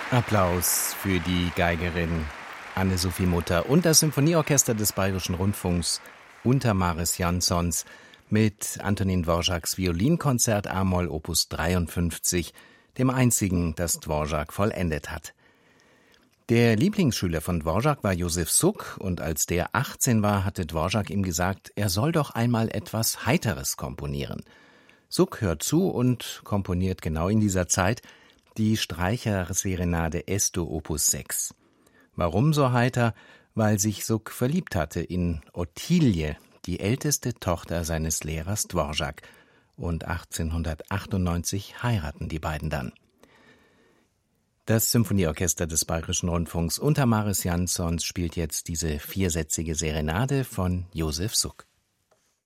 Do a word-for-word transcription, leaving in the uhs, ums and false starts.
Applaus für die Geigerin Anne-Sophie Mutter und das Symphonieorchester des Bayerischen Rundfunks unter Maris Jansons mit Antonin Dvořáks Violinkonzert a-Moll Opus dreiundfünfzig, dem einzigen, das Dvořák vollendet hat. Der Lieblingsschüler von Dvořák war Josef Suk, und als der achtzehn war, hatte Dvořák ihm gesagt, er soll doch einmal etwas Heiteres komponieren. Suk hört zu und komponiert genau in dieser Zeit die Streicherserenade Es-Dur Opus sechs. Warum so heiter? Weil sich Suk verliebt hatte in Ottilie, die älteste Tochter seines Lehrers Dvořák. Und achtzehnhundertachtundneunzig heiraten die beiden dann. Das Symphonieorchester des Bayerischen Rundfunks unter Maris Jansons spielt jetzt diese viersätzige Serenade von Josef Suk.